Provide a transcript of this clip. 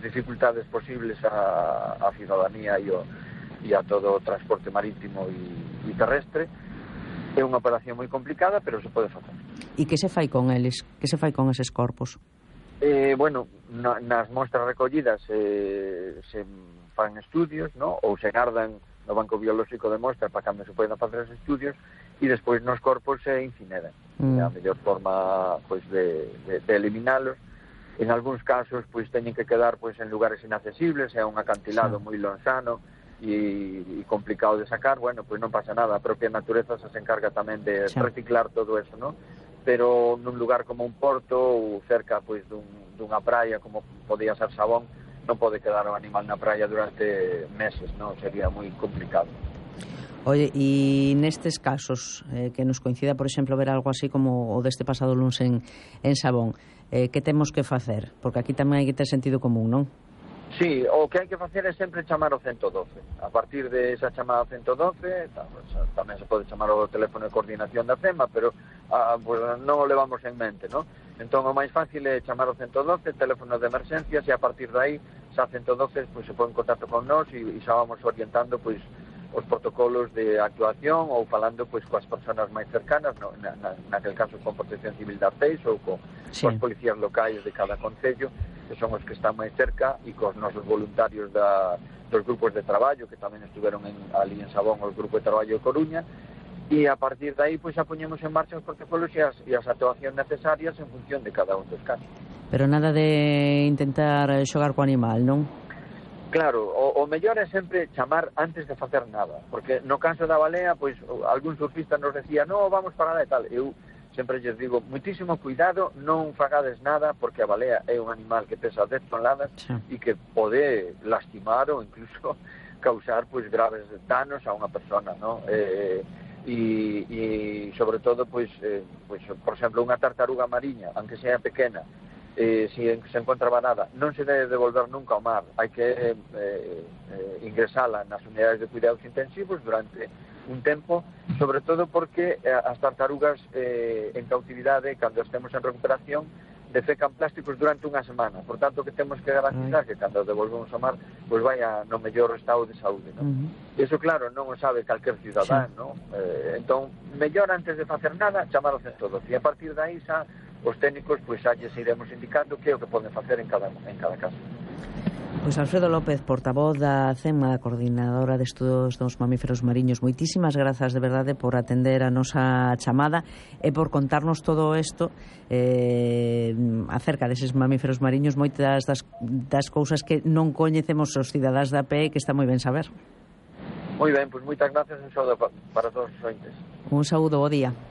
dificultades posibles á cidadanía e a todo o transporte marítimo e terrestre. É unha operación moi complicada, pero se pode facer. E que se fai con eles? Que se fai con eses corpos? Bueno, nas mostras recollidas se fan estudios, ¿no? Ou se gardan no Banco Biolóxico de Mostras para cando se poden facer os estudios, e despois nos corpos se incineran. É a mellor forma pois de eliminalos. En algúns casos pois teñen que quedar pois en lugares inaccesibles, é un acantilado moi lonxano e complicado de sacar. Bueno, pois non pasa nada, a propia natureza se encarga tamén de reciclar todo eso, ¿no? Pero nun lugar como un porto ou cerca pois dunha praia como podía ser Sabón, non pode quedar o animal na praia durante meses, non? Sería moi complicado. Oye, e nestes casos que nos coincida, por exemplo, ver algo así como o deste pasado luns en Sabón, que temos que facer? Porque aquí tamén hai que ter sentido común, non? Sí, o que hai que facer é sempre chamar o 112. A partir de esa chamada ao 112, tamén se pode chamar o teléfono de coordinación da FEMA, pero pues, non o levamos en mente, non? Entón, o máis fácil é chamar o 112, teléfono de emergencias, e a partir de aí, xa 112, pues, se pon en contacto con nós e xa vamos orientando, pues, os protocolos de actuación ou falando, pues, coas persoas máis cercanas, no, naquel caso con Protección Civil de Arteis ou coas policías locais de cada concello, que son os que están máis cerca, e cos nosos voluntarios dos grupos de traballo, que tamén estuveron ali en Sabón, os grupos de traballo de Coruña, e a partir de aí, pois, xa poñemos en marcha os protocolos e as actuacións necesarias en función de cada un dos casos. Pero nada de intentar xogar co animal, non? Claro, o mellor é sempre chamar antes de facer nada, porque no caso da balea, pois, algún surfista nos decía, no, vamos para lá e tal. Eu sempre lles digo, muitísimo cuidado, non fagades nada, porque a balea é un animal que pesa 10 toneladas e que pode lastimar ou incluso causar, pois, graves danos a unha persona, non? E sobre todo, pois, por exemplo, unha tartaruga mariña, aunque sea pequena, se encontra varada, non se debe devolver nunca ao mar, hai que ingresala nas unidades de cuidados intensivos durante un tempo, sobre todo porque as tartarugas en cautividade, cando estemos en recuperación, defecan plásticos durante unha semana. Por tanto, que temos que garantizar que cando devolvemos ao mar, pois vaya no mellor estado de saúde, non? Iso, claro, non o sabe calquer cidadán, non? Entón, mellor antes de facer nada, chamar o 112. E a partir de aí, xa, os técnicos, pois, xa lles iremos indicando que é o que poden facer en cada caso. Pois Alfredo López, portavoz da CEMA, coordinadora de estudos dos mamíferos mariños, moitísimas grazas de verdade por atender a nosa chamada e por contarnos todo isto acerca deses mamíferos mariños, moitas das cousas que non coñecemos os cidadáns da pé, que está moi ben saber. Moi ben, pois moitas gracias, un saúdo para todos os ointes. Un saúdo, bo día.